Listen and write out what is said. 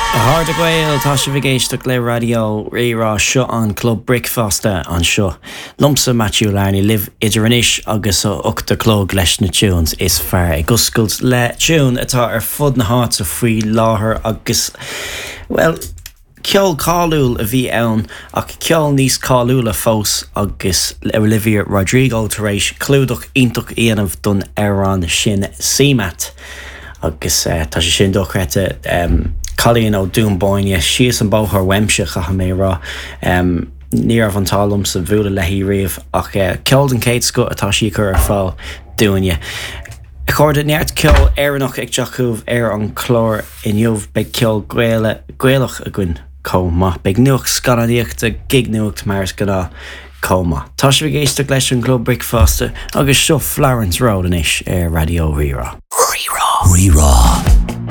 Harda Gael tá sé bhgéisteach le radio rérá seo an club Brickfasta an seo. Lumpsa Matthew Larney live idirnis agus ó 8 clog leis na tunes is fear. I guscailt le tune atá ar fud na háit a faoi láthair agus, well, ceol cáúil a bhí ann ach ceol níos cáúil a fós agus Olivia Rodrigo tar éis clúdach ionach aanamh don ar sin CMAT agus tá sé sin dochrete Colleen ó Dúnbáine sios an bóthar weimse chacha mé rá níor an talm sa bhúla lehí riamh ach ceol an céad sco atá sí chur ar fáil dúine. I chuirde neart ceol éireannach ag deachúh ar an chlór inniuh beag ceol gréalach a gcuin comma beag nuach scanadíocht a gig nuacht mars gná comma. Tá sé bhgéisteach leis an Club Brickfasta agus seo Florence Road inis ar Radio Rírá. Rírá.